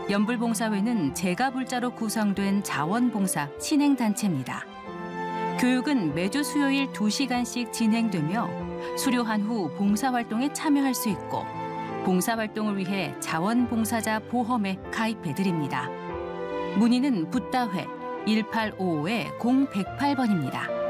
연불봉사회는 제가불자로 구성된 자원봉사 신행단체입니다. 교육은 매주 수요일 2시간씩 진행되며 수료한 후 봉사활동에 참여할 수 있고 봉사활동을 위해 자원봉사자 보험에 가입해드립니다. 문의는 붓다회 1855-0108번입니다.